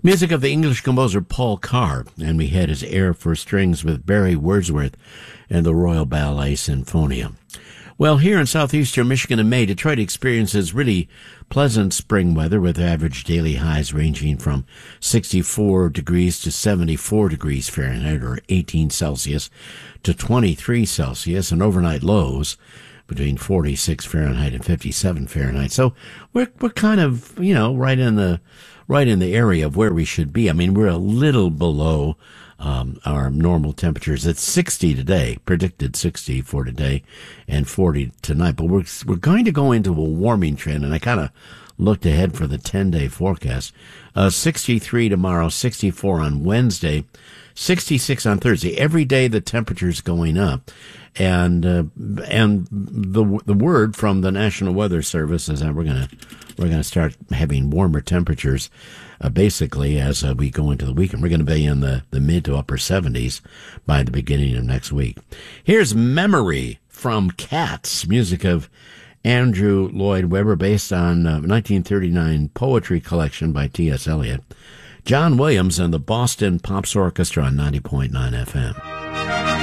Music of the English composer Paul Carr, and we had his Air for Strings with Barry Wordsworth and the Royal Ballet Sinfonia. Well, here in southeastern Michigan in May, Detroit experiences really pleasant spring weather with average daily highs ranging from 64 degrees to 74 degrees Fahrenheit or 18 Celsius to 23 Celsius, and overnight lows between 46 Fahrenheit and 57 Fahrenheit. So we're kind of, right in the area of where we should be. I mean, we're a little below our normal temperatures. It's 60 today, predicted 60 for today, and 40 tonight. But we're going to go into a warming trend, and I kind of looked ahead for the 10-day forecast. 63 tomorrow, 64 on Wednesday, 66 on Thursday. Every day the temperature's going up. And the word from the National Weather Service is that we're gonna start having warmer temperatures, basically as we go into the weekend. We're going to be in the mid to upper 70s by the beginning of next week. Here's Memory from Cats, music of Andrew Lloyd Webber, based on 1939 poetry collection by T.S. Eliot. John Williams and the Boston Pops Orchestra on 90.9 FM.